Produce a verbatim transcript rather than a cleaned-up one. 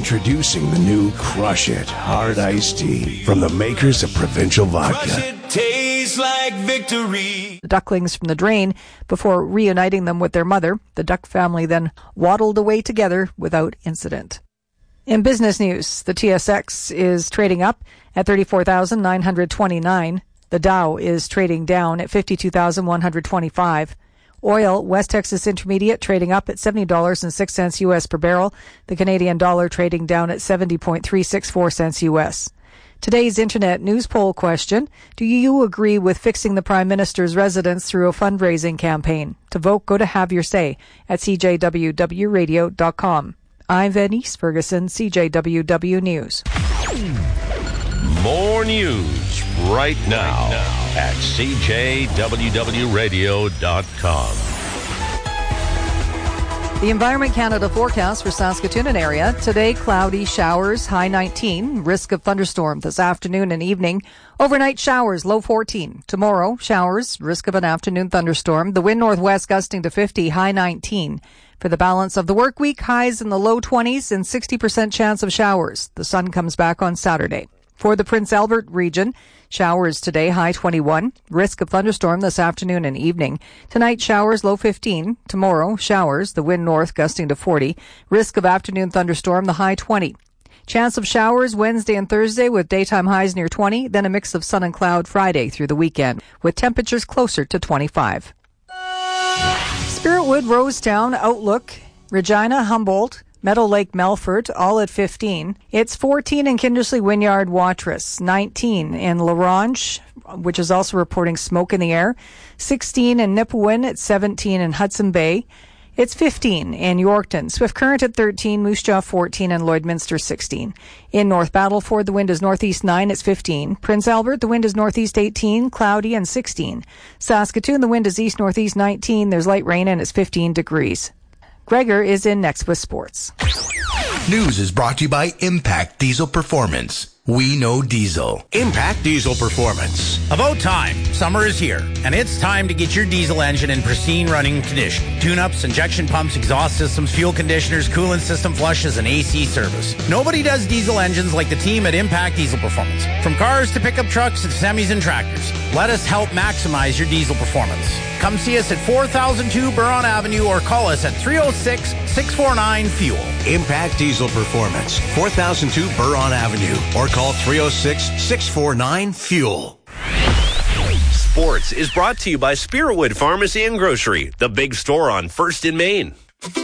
Introducing the new Crush It Hard Iced Tea from the makers of Provincial Vodka. Crush it, tastes like victory. The ducklings from the drain before reuniting them with their mother. The duck family then waddled away together without incident. In business news, the T S X is trading up at thirty-four thousand nine hundred twenty-nine. The Dow is trading down at fifty-two thousand one hundred twenty-five. Oil, West Texas Intermediate, trading up at seventy dollars and six cents U S per barrel. The Canadian dollar trading down at seventy point three six four cents U S. Today's Internet news poll question: do you agree with fixing the Prime Minister's residence through a fundraising campaign? To vote, go to Have Your Say at c j w w radio dot com. I'm Venice Ferguson, C J W W News. More news right now, right now. at c j w w radio dot com. The Environment Canada forecast for Saskatoon and area. Today, cloudy showers, high nineteen. Risk of thunderstorm this afternoon and evening. Overnight showers, low fourteen. Tomorrow, showers, risk of an afternoon thunderstorm. The wind northwest gusting to fifty, high nineteen. For the balance of the work week, highs in the low twenties and sixty percent chance of showers. The sun comes back on Saturday. For the Prince Albert region, showers today, high twenty-one. Risk of thunderstorm this afternoon and evening. Tonight, showers, low fifteen. Tomorrow, showers, the wind north gusting to forty. Risk of afternoon thunderstorm, the high twenty. Chance of showers Wednesday and Thursday with daytime highs near twenty. Then a mix of sun and cloud Friday through the weekend with temperatures closer to twenty-five. Spiritwood, Rosetown, Outlook, Regina, Humboldt, Meadow Lake, Melfort, all at fifteen. It's fourteen in Kindersley, Wynyard, Watrous. nineteen in La Ronge, which is also reporting smoke in the air. sixteen in Nipawin. It's seventeen in Hudson Bay. It's fifteen in Yorkton. Swift Current at thirteen. Moose Jaw fourteen and Lloydminster sixteen. In North Battleford, the wind is northeast nine. It's fifteen. Prince Albert, the wind is northeast eighteen. Cloudy and sixteen. Saskatoon, the wind is east-northeast nineteen. There's light rain and it's fifteen degrees. Gregor is in next with sports. News is brought to you by Impact Diesel Performance. We know diesel. Impact Diesel Performance. About time. Summer is here, and it's time to get your diesel engine in pristine running condition. Tune-ups, injection pumps, exhaust systems, fuel conditioners, coolant system flushes, and A C service. Nobody does diesel engines like the team at Impact Diesel Performance. From cars to pickup trucks to semis and tractors, let us help maximize your diesel performance. Come see us at four thousand two Buron Avenue or call us at three oh six, six four nine, fuel. Impact Diesel Performance, four thousand two Buron Avenue or call three oh six, six four nine, fuel. Sports is brought to you by Spiritwood Pharmacy and Grocery, the big store on First in Main.